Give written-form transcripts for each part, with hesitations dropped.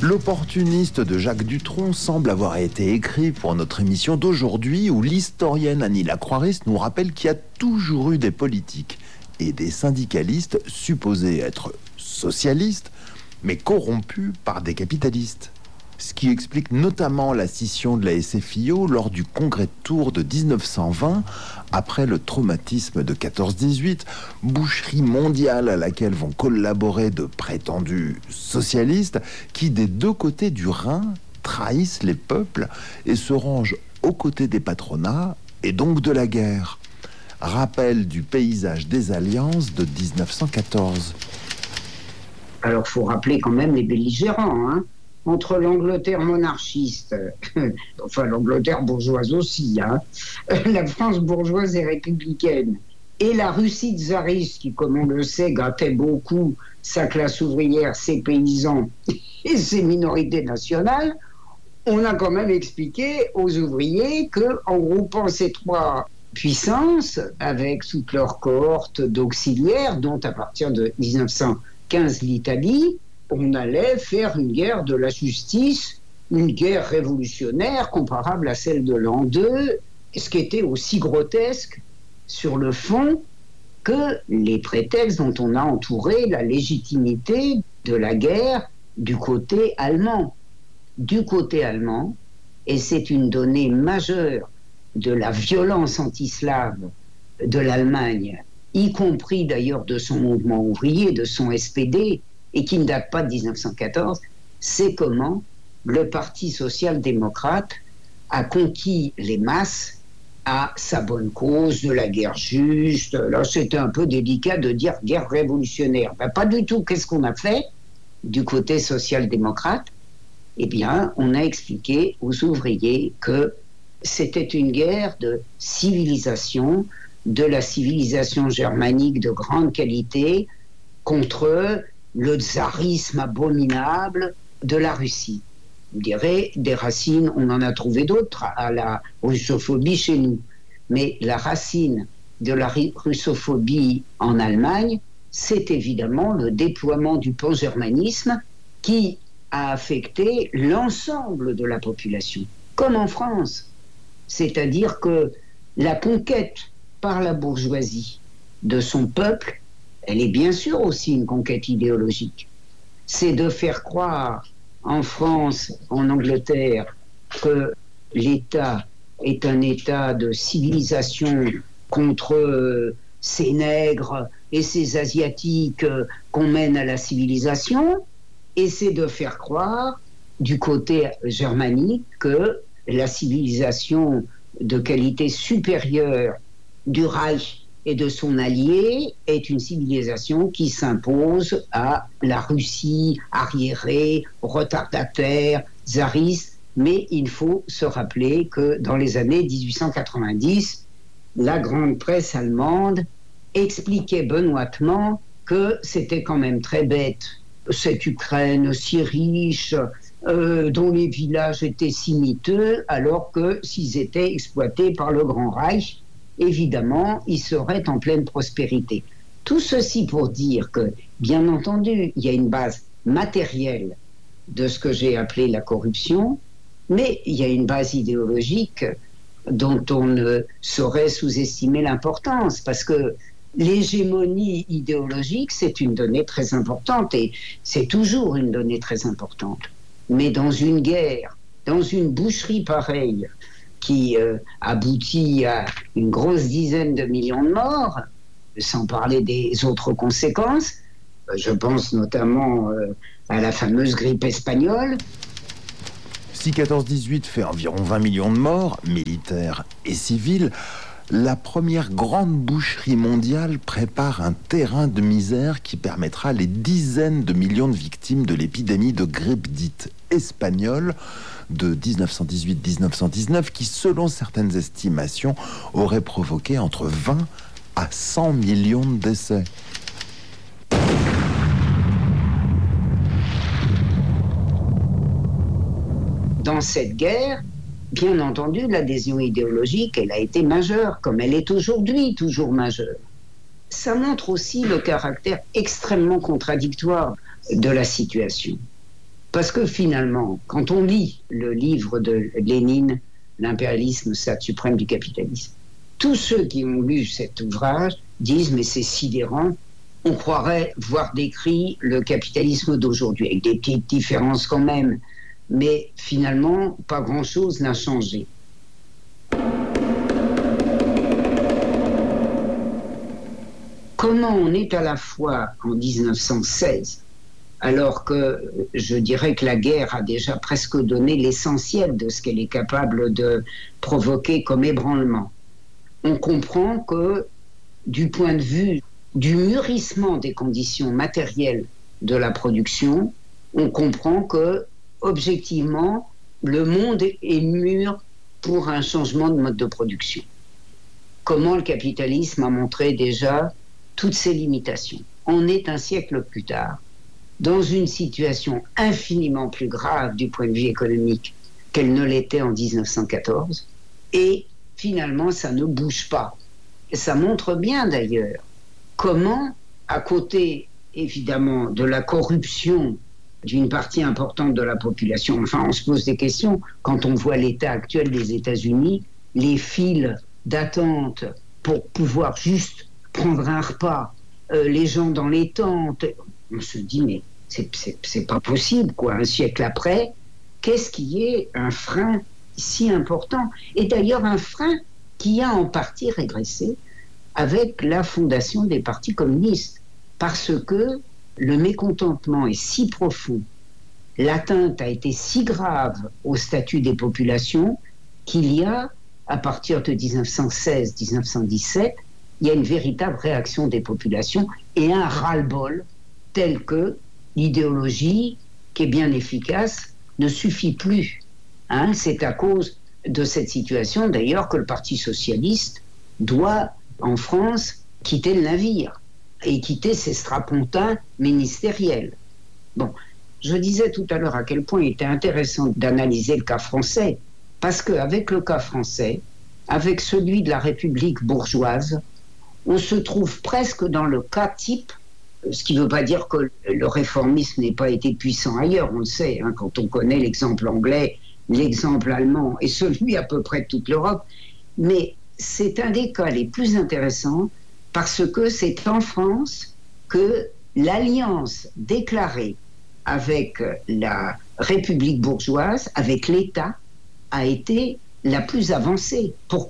L'opportuniste de Jacques Dutronc semble avoir été écrit pour notre émission d'aujourd'hui où l'historienne Annie Lacroix nous rappelle qu'il y a toujours eu des politiques et des syndicalistes supposés être socialistes mais corrompus par des capitalistes. Ce qui explique notamment la scission de la SFIO lors du congrès de Tours de 1920, après le traumatisme de 14-18, boucherie mondiale à laquelle vont collaborer de prétendus socialistes qui, des deux côtés du Rhin, trahissent les peuples et se rangent aux côtés des patronats et donc de la guerre. Rappel du paysage des alliances de 1914. Alors, il faut rappeler quand même les belligérants, hein. Entre l'Angleterre monarchiste, enfin l'Angleterre bourgeoise aussi, hein, la France bourgeoise et républicaine, et la Russie tsariste qui, comme on le sait, gâtait beaucoup sa classe ouvrière, ses paysans et ses minorités nationales, on a quand même expliqué aux ouvriers qu'en groupant ces trois puissances, avec toutes leurs cohortes d'auxiliaires, dont à partir de 1915 l'Italie, on allait faire une guerre de la justice, une guerre révolutionnaire comparable à celle de l'an 2, ce qui était aussi grotesque sur le fond que les prétextes dont on a entouré la légitimité de la guerre du côté allemand. Du côté allemand, et c'est une donnée majeure de la violence anti-slave de l'Allemagne, y compris d'ailleurs de son mouvement ouvrier, de son SPD, et qui ne date pas de 1914, c'est comment le Parti social-démocrate a conquis les masses à sa bonne cause de la guerre juste. Là, c'était un peu délicat de dire guerre révolutionnaire. Ben, pas du tout. Qu'est-ce qu'on a fait du côté social-démocrate? Eh bien, on a expliqué aux ouvriers que c'était une guerre de civilisation, de la civilisation germanique de grande qualité, contre le tsarisme abominable de la Russie. Vous direz, des racines, on en a trouvé d'autres à la russophobie chez nous. Mais la racine de la russophobie en Allemagne, c'est évidemment le déploiement du pangermanisme qui a affecté l'ensemble de la population, comme en France. C'est-à-dire que la conquête par la bourgeoisie de son peuple, elle est bien sûr aussi une conquête idéologique. C'est de faire croire en France, en Angleterre, que l'État est un État de civilisation contre ces nègres et ces Asiatiques qu'on mène à la civilisation, et c'est de faire croire du côté germanique que la civilisation de qualité supérieure du Reich et de son allié est une civilisation qui s'impose à la Russie arriérée, retardataire, tsariste. Mais il faut se rappeler que dans les années 1890, la grande presse allemande expliquait benoîtement que c'était quand même très bête, cette Ukraine si riche, dont les villages étaient si miteux, alors que s'ils étaient exploités par le Grand Reich, évidemment, ils seraient en pleine prospérité. Tout ceci pour dire que, bien entendu, il y a une base matérielle de ce que j'ai appelé la corruption, mais il y a une base idéologique dont on ne saurait sous-estimer l'importance, parce que l'hégémonie idéologique, c'est une donnée très importante, et c'est toujours une donnée très importante. Mais dans une guerre, dans une boucherie pareille, qui aboutit à une grosse dizaine de millions de morts, sans parler des autres conséquences. Je pense notamment à la fameuse grippe espagnole. Si 14-18 fait environ 20 millions de morts, militaires et civils, la première grande boucherie mondiale prépare un terrain de misère qui permettra les dizaines de millions de victimes de l'épidémie de grippe dite espagnole de 1918-1919 qui, selon certaines estimations, aurait provoqué entre 20 à 100 millions de décès. Dans cette guerre, bien entendu, l'adhésion idéologique, elle a été majeure, comme elle est aujourd'hui toujours majeure. Ça montre aussi le caractère extrêmement contradictoire de la situation. Parce que finalement, quand on lit le livre de Lénine, L'impérialisme, stade suprême du capitalisme, tous ceux qui ont lu cet ouvrage disent mais c'est sidérant, on croirait voir décrit le capitalisme d'aujourd'hui, avec des petites différences quand même, mais finalement, pas grand-chose n'a changé. Comment on est à la fois en 1916, alors que je dirais que la guerre a déjà presque donné l'essentiel de ce qu'elle est capable de provoquer comme ébranlement. On comprend que du point de vue du mûrissement des conditions matérielles de la production, on comprend que, objectivement, le monde est mûr pour un changement de mode de production. Comment le capitalisme a montré déjà toutes ses limitations. On est un siècle plus tard dans une situation infiniment plus grave du point de vue économique qu'elle ne l'était en 1914, et finalement ça ne bouge pas. Et ça montre bien d'ailleurs comment, à côté évidemment de la corruption d'une partie importante de la population, enfin on se pose des questions quand on voit l'état actuel des États-Unis, les files d'attente pour pouvoir juste prendre un repas, les gens dans les tentes, on se dit mais c'est pas possible quoi, un siècle après, qu'est-ce qui est un frein si important? Et d'ailleurs un frein qui a en partie régressé avec la fondation des partis communistes, parce que le mécontentement est si profond, l'atteinte a été si grave au statut des populations qu'il y a, à partir de 1916-1917, il y a une véritable réaction des populations et un ras-le-bol tel que l'idéologie, qui est bien efficace, ne suffit plus. C'est à cause de cette situation, d'ailleurs, que le Parti socialiste doit, en France, quitter le navire et quitter ses strapontins ministériels. Bon, je disais tout à l'heure à quel point il était intéressant d'analyser le cas français, parce qu'avec le cas français, avec celui de la République bourgeoise, on se trouve presque dans le cas type, ce qui ne veut pas dire que le réformisme n'ait pas été puissant ailleurs, on le sait, quand on connaît l'exemple anglais, l'exemple allemand et celui à peu près de toute l'Europe, mais c'est un des cas les plus intéressants parce que c'est en France que l'alliance déclarée avec la République bourgeoise, avec l'État, a été la plus avancée. Pourquoi ?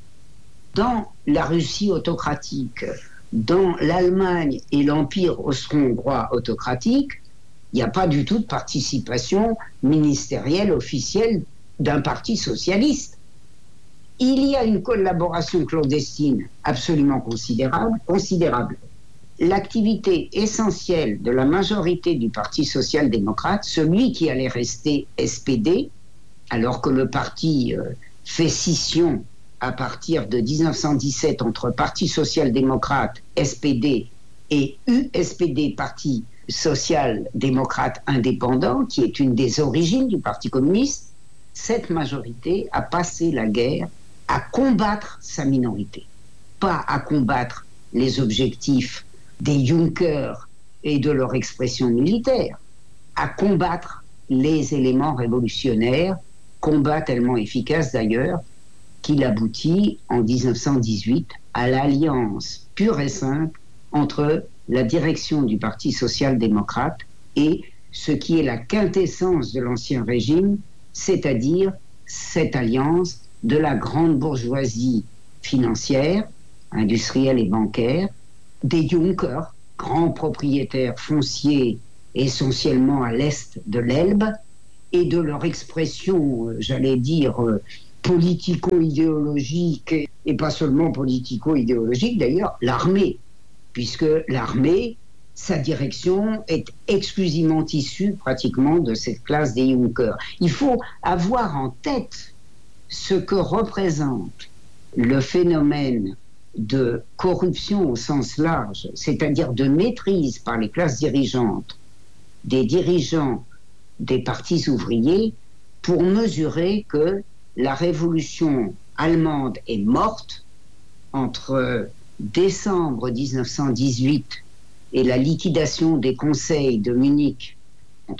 Dans la Russie autocratique, dans l'Allemagne et l'Empire austro-hongrois autocratique, il n'y a pas du tout de participation ministérielle officielle d'un parti socialiste. Il y a une collaboration clandestine absolument considérable. L'activité essentielle de la majorité du Parti social-démocrate, celui qui allait rester SPD, alors que le parti fait scission à partir de 1917 entre Parti social-démocrate, SPD, et USPD, Parti social-démocrate indépendant, qui est une des origines du Parti communiste, cette majorité a passé la guerre à combattre sa minorité, pas à combattre les objectifs des Junkers et de leur expression militaire, à combattre les éléments révolutionnaires, combat tellement efficace d'ailleurs, qu'il aboutit en 1918 à l'alliance pure et simple entre la direction du Parti social-démocrate et ce qui est la quintessence de l'ancien régime, c'est-à-dire cette alliance de la grande bourgeoisie financière, industrielle et bancaire, des Junkers, grands propriétaires fonciers essentiellement à l'est de l'Elbe, et de leur expression, j'allais dire, politico-idéologique, et pas seulement politico-idéologique d'ailleurs, l'armée, puisque l'armée, sa direction est exclusivement issue pratiquement de cette classe des Junkers. Il faut avoir en tête ce que représente le phénomène de corruption au sens large, c'est-à-dire de maîtrise par les classes dirigeantes des dirigeants des partis ouvriers, pour mesurer que la révolution allemande est morte entre décembre 1918 et la liquidation des conseils de Munich, entre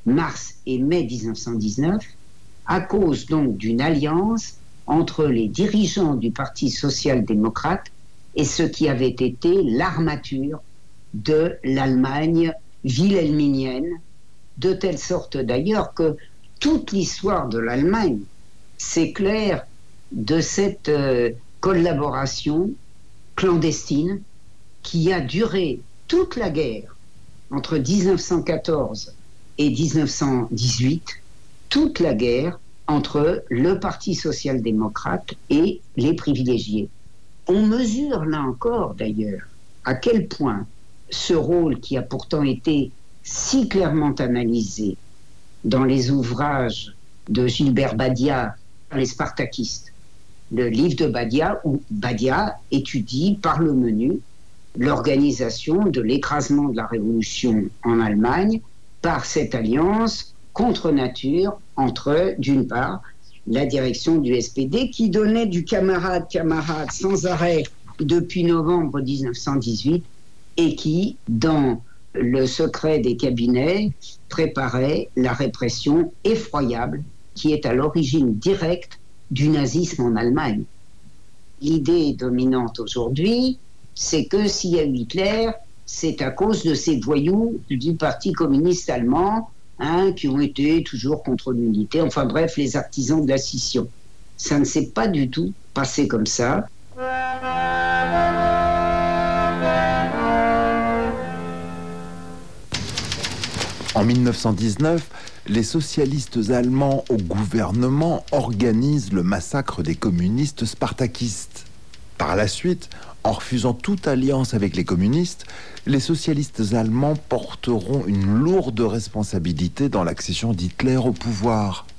mars et mai 1919, à cause donc d'une alliance entre les dirigeants du Parti social-démocrate et ce qui avait été l'armature de l'Allemagne wilhelminienne, de telle sorte d'ailleurs que toute l'histoire de l'Allemagne s'éclaire de cette collaboration clandestine qui a duré toute la guerre entre 1914 et 1918, toute la guerre entre le Parti social-démocrate et les privilégiés. On mesure là encore d'ailleurs à quel point ce rôle qui a pourtant été si clairement analysé dans les ouvrages de Gilbert Badia, les Spartakistes, le livre de Badia, où Badia étudie par le menu l'organisation de l'écrasement de la révolution en Allemagne par cette alliance contre nature entre, d'une part, la direction du SPD qui donnait du camarade sans arrêt depuis novembre 1918 et qui, dans le secret des cabinets, préparait la répression effroyable qui est à l'origine directe du nazisme en Allemagne. L'idée dominante aujourd'hui, c'est que s'il y a eu Hitler, c'est à cause de ces voyous du Parti communiste allemand, qui ont été toujours contre l'unité, enfin bref, les artisans de la scission. Ça ne s'est pas du tout passé comme ça. En 1919, les socialistes allemands au gouvernement organisent le massacre des communistes spartakistes. Par la suite, en refusant toute alliance avec les communistes, les socialistes allemands porteront une lourde responsabilité dans l'accession d'Hitler au pouvoir.